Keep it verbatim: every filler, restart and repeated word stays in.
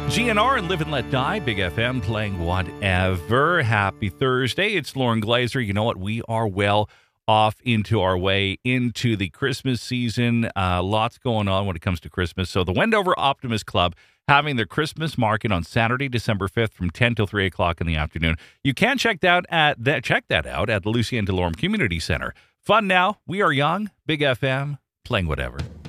G N R and Live and Let Die, Big F M playing whatever. Happy Thursday. It's Lauren Glazer. You know what? We are well off into our way into the Christmas season. Uh, lots going on when it comes to Christmas. So the Wendover Optimist Club having their Christmas market on Saturday, December fifth from ten till three o'clock in the afternoon. You can check that out at that, check that out at the Lucien Delorme Community Center. Fun now. We are young. Big F M playing whatever.